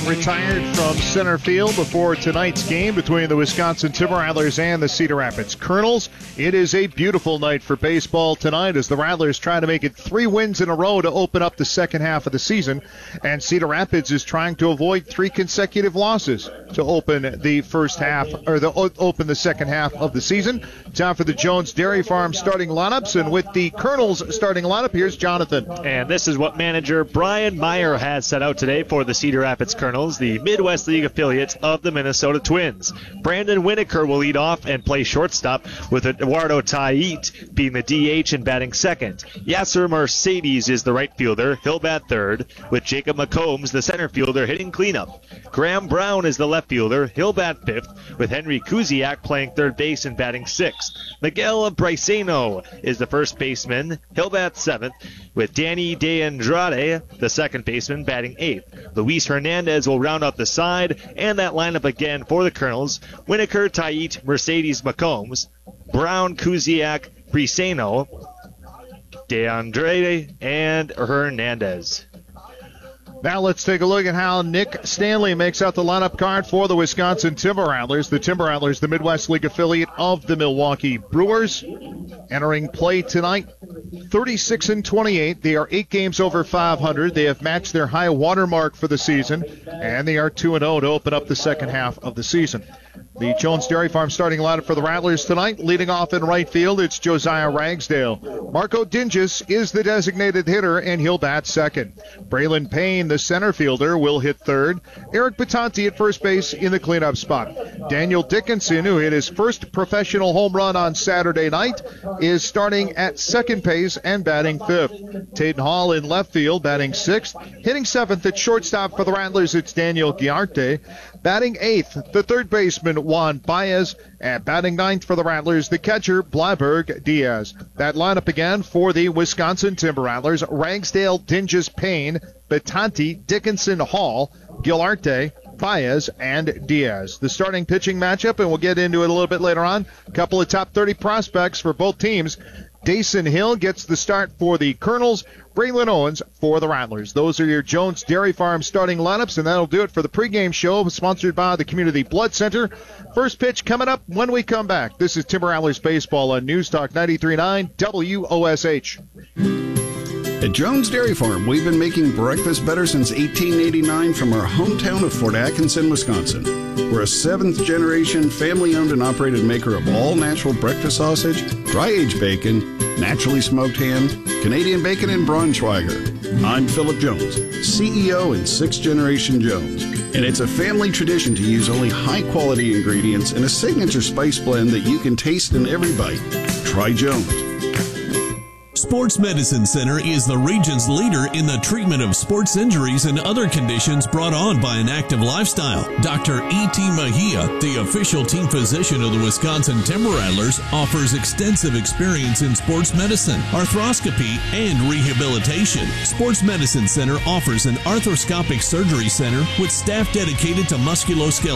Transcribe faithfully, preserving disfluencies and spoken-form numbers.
being retired from center field before tonight's game between the Wisconsin Timber Rattlers and the Cedar Rapids Colonels. It is a beautiful night for baseball tonight as the Rattlers try to make it three wins in a row to open up the second half of the season, and Cedar Rapids is trying to avoid three consecutive losses to open the first half, or the open the second half of the season. Time for the Jones Dairy Farm starting lineups, and with the Colonels starting lineup, here's Jonathan. And this is what manager Brian Meyer has set out today for the Cedar Rapids Colonels, the Midwest League affiliate of the Minnesota Twins. Brandon Winokur will lead off and play shortstop, with Eduardo Tait being the D H and batting second. Yasser Mercedes is the right fielder. He'll bat third, with Jacob McCombs, the center fielder, hitting cleanup. Graham Brown is the left fielder. He'll bat fifth, with Henry Kuziak playing third base and batting sixth. Miguel Briceno is the first baseman. He'll bat seventh, with Danny De Andrade, the second baseman, batting eighth. Luis Hernandez will round out the side, and that lineup again for the Colonels: Winokur, Tait, Mercedes, McCombs, Brown, Kuziak, Briceno, De Andrade, and Hernandez. Now let's take a look at how Nick Stanley makes out the lineup card for the Wisconsin Timber Rattlers. The Timber Rattlers, the Midwest League affiliate of the Milwaukee Brewers, entering play tonight, thirty-six and twenty-eight. They are eight games over five hundred. They have matched their high water mark for the season, and they are two and oh to open up the second half of the season. The Jones Dairy Farm starting lineup for the Rattlers tonight. Leading off in right field, it's Josiah Ragsdale. Marco Dinges is the designated hitter, and he'll bat second. Braylon Payne, the center fielder, will hit third. Eric Batanti at first base in the cleanup spot. Daniel Dickinson, who hit his first professional home run on Saturday night, is starting at second base and batting fifth. Taden Hall in left field, batting sixth. Hitting seventh at shortstop for the Rattlers, it's Daniel Giarte. Batting eighth, the third baseman, Juan Baez. And batting ninth for the Rattlers, the catcher, Blyberg Diaz. That lineup again for the Wisconsin Timber Rattlers: Ragsdale, Dinges, Payne, Batanti, Dickinson, Hall, Giarte, Baez, and Diaz. The starting pitching matchup, and we'll get into it a little bit later on. A couple of top thirty prospects for both teams. Dason Hill gets the start for the Colonels. Braylon Owens for the Rattlers. Those are your Jones Dairy Farm starting lineups, and that'll do it for the pregame show, sponsored by the Community Blood Center. First pitch coming up when we come back. This is Timber Rattlers Baseball on News Talk ninety-three point nine W O S H. At Jones Dairy Farm, we've been making breakfast better since eighteen eighty-nine from our hometown of Fort Atkinson, Wisconsin. We're a seventh-generation, family-owned and operated maker of all-natural breakfast sausage, dry-aged bacon, naturally smoked ham, Canadian bacon, and Braunschweiger. I'm Philip Jones, C E O and sixth-generation Jones, and it's a family tradition to use only high-quality ingredients and a signature spice blend that you can taste in every bite. Try Jones. Sports Medicine Center is the region's leader in the treatment of sports injuries and other conditions brought on by an active lifestyle. Doctor E T. Mejia, the official team physician of the Wisconsin Timber Rattlers, offers extensive experience in sports medicine, arthroscopy, and rehabilitation. Sports Medicine Center offers an arthroscopic surgery center with staff dedicated to musculoskeletal